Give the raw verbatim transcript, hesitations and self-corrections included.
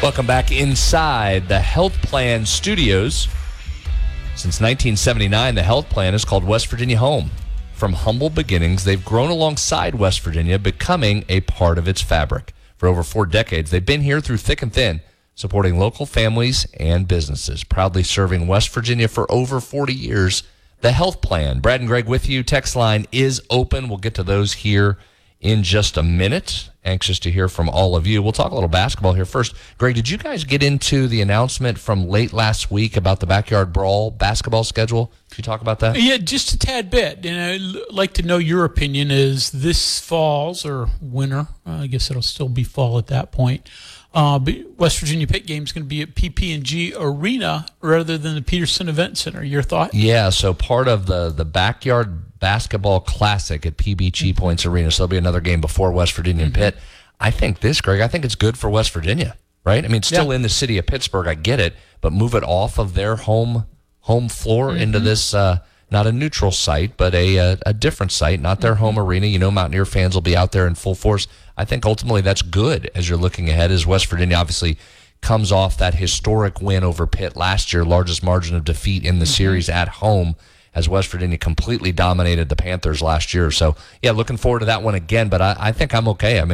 Welcome back inside the Health Plan Studios. Since nineteen seventy-nine, the Health Plan is called West Virginia home. From humble beginnings, they've grown alongside West Virginia, becoming a part of its fabric. For over four decades, they've been here through thick and thin, supporting local families and businesses. Proudly serving West Virginia for over forty years, the Health Plan. Brad and Greg with you. Text line is open. We'll get to those here in just a minute. Anxious to hear from all of you. We'll talk a little basketball here first. Greg, did you guys get into the announcement from late last week about the Backyard Brawl basketball schedule? Did you talk about that? Yeah, just a tad bit. And I'd like to know your opinion. Is this fall's or winter, uh, I guess it'll still be fall at that point, uh, but West Virginia Pitt game is going to be at P P and G Arena rather than the Peterson Event Center. Your thought? Yeah, so part of the, the Backyard Basketball Classic at P B G Points Arena, so there'll be another game before West Virginia and Pitt. I think this, Greg, I think it's good for West Virginia, right? I mean, it's still Yeah. in the city of Pittsburgh, I get it, but move it off of their home home floor mm-hmm. into this, uh, not a neutral site, but a, a, a different site, not their mm-hmm. home arena. You know, Mountaineer fans will be out there in full force. I think ultimately that's good as you're looking ahead, as West Virginia obviously comes off that historic win over Pitt last year, largest margin of defeat in the mm-hmm. series at home, as West Virginia completely dominated the Panthers last year. So, yeah, looking forward to that one again, but I, I think I'm okay. I mean,